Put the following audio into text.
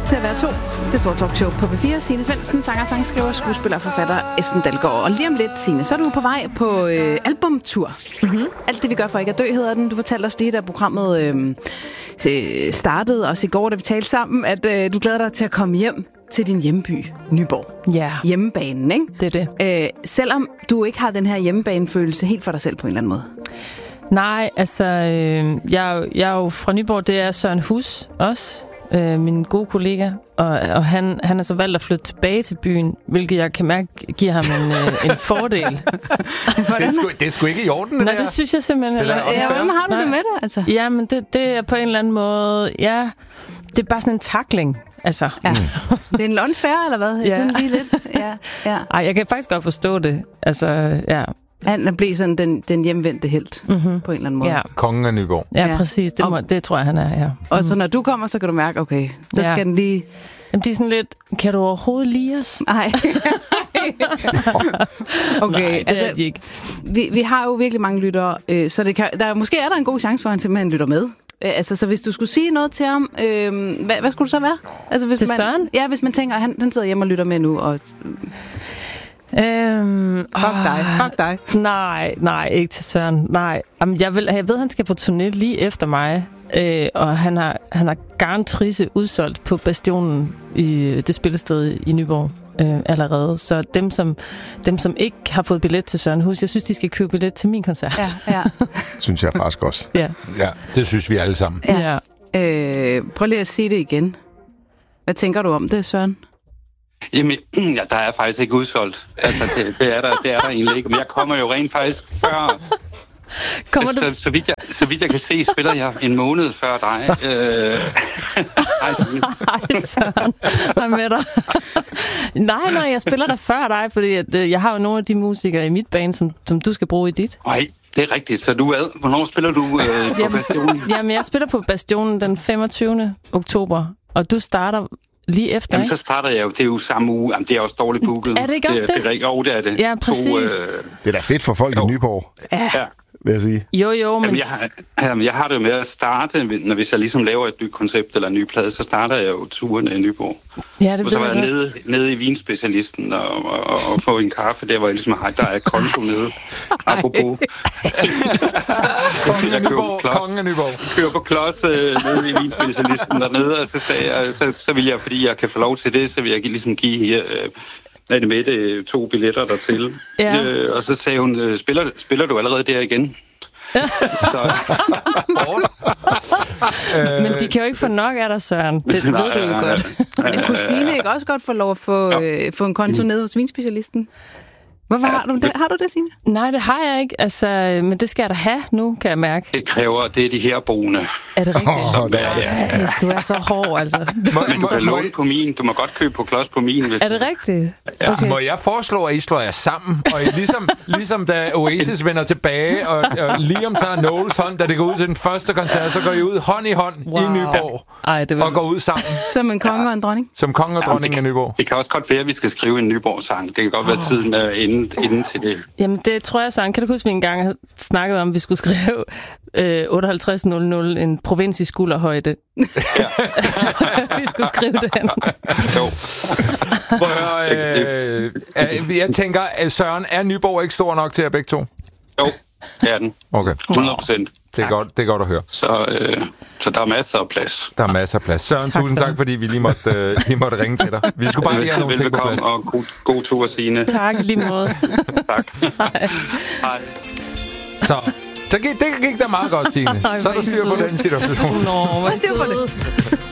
til at være to. Det store talkshow på P4. Signe Svendsen, sanger, sangskriver, skuespiller og forfatter Esben Dalgaard. Og lige om lidt, Signe, så er du på vej på albumtur. Mm-hmm. Alt det, vi gør for ikke at dø, hedder den. Du fortalte os lige, da programmet startede, også i går, da vi talte sammen, at du glæder dig til at komme hjem til din hjemby, Nyborg. Ja. Hjemmebanen, ikke? Det er det. Selvom du ikke har den her hjemmebanefølelse helt for dig selv på en eller anden måde. Nej, altså, jeg er jo fra Nyborg, det er Søren Hus også, min gode kollega, og han har så valgt at flytte tilbage til byen, hvilket jeg kan mærke giver ham en fordel. Det er sgu ikke i orden, Nej, det synes jeg simpelthen. Hvordan har du det med det, altså? Ja, men det er på en eller anden måde, ja, det er bare sådan en tackling. Altså. Ja. Det er en unfair, eller hvad? Ja. Sådan lige lidt. Ja. Ej, jeg kan faktisk godt forstå det. Altså, ja. Han bliver sådan den hjemvendte helt, på en eller anden måde. Ja. Kongen af Nyborg. Ja, præcis. Det tror jeg, han er, ja. Og så når du kommer, så kan du mærke, okay, så skal den lige... Jamen, de er sådan lidt, kan du overhovedet lide os? Nej. Okay, nej, det er de ikke. Vi har jo virkelig mange lyttere, så måske er der en god chance for, at han simpelthen lytter med. Altså, så hvis du skulle sige noget til ham, hvad skulle du så være? Altså, hvis til Søren? Ja, hvis man tænker, at han sidder hjemme og lytter med nu, og... Fuck dig. Nej, ikke til Søren. Nej. Jamen, jeg ved, han skal på turné lige efter mig, og han har garantrisse udsolgt på Bastionen i det spillested i Nyborg allerede. Så dem som ikke har fået billet til Søren Hus, jeg synes, de skal købe billet til min koncert. Ja. Synes jeg faktisk også. Ja, det synes vi alle sammen. Ja. Prøv lige at sige det igen. Hvad tænker du om det, Søren? Jamen, ja, der er faktisk ikke udsolgt. Altså, det er der egentlig ikke. Men jeg kommer jo rent faktisk før... Så vidt jeg kan se, spiller jeg en måned før dig. Hej, Søren. Hej med dig. Nej, jeg spiller der før dig, fordi jeg har jo nogle af de musikere i mit band, som du skal bruge i dit. Nej, det er rigtigt. Så hvornår spiller du på Bastionen? Jamen, jeg spiller på Bastionen den 25. oktober, og du starter... lige efter, jamen, så starter jeg jo. Det er jo samme uge. Jamen, det er også dårligt booket. Er det ikke også det? Det er det. Ja, præcis. Det er da fedt for folk i Nyborg. Ja. Vil jeg sige. Jo, men... Jamen, jeg har det jo med at starte, hvis jeg ligesom laver et nyt koncept eller en ny plade, så starter jeg jo turen i Nyborg. Ja, det og så var jeg nede i vinspecialisten og få en kaffe der, hvor jeg ligesom har, der er konto nede. Apropos. Kongen af Nyborg. Kører på klods nede i vinspecialisten dernede, og så sagde jeg, så vil jeg, fordi jeg kan få lov til det, så vil jeg ligesom give Mette 2 billetter dertil. Ja. Og så sagde hun, spiller du allerede der igen? Men de kan jo ikke få nok af dig, Søren. Det ved du jo godt. Men kunne Signe ikke også godt få lov at få en konto ned hos vinspecialisten? Hvorfor har du det? Har du det, Signe? Nej, det har jeg ikke. Altså, men det skal jeg da have nu, kan jeg mærke. Det kræver, det er de her boende. Er det rigtigt? Du er så hård, altså. Men du kan låne på min. Du må godt købe på klods på min. Er det rigtigt? Ja. Okay. Må jeg foreslå, at I slår jer sammen? Og ligesom da Oasis vender tilbage, og Liam tager Noels hånd, da det går ud til den første koncert, så går I ud hånd i hånd i Nyborg. Og går ud sammen. Som en konge og en dronning? Som konge og dronning af Nyborg. Det kan også godt være, at vi skal skrive en Nyborg-sang. Det kan godt være tiden inden til det. Jamen, det tror jeg, Søren. Kan du huske, vi engang havde snakket om, at vi skulle skrive 5800 en provins i skulderhøjde? Ja. Vi skulle skrive den. Jo. Jeg tænker, at Søren, er Nyborg ikke stor nok til jer begge to? Jo, det er den. Okay. 100%. Det er godt at høre. Så der er masser af plads. Der er masser af plads. Søren, tusind tak, fordi vi lige måtte ringe til dig. Vi skulle bare lige have nogle ting på plads. Og god tur, Signe. Tak, lige måde. Tak. Hej. Så det gik da meget godt, Signe. Så er der styr på den situation. Nå, hvad styr på det.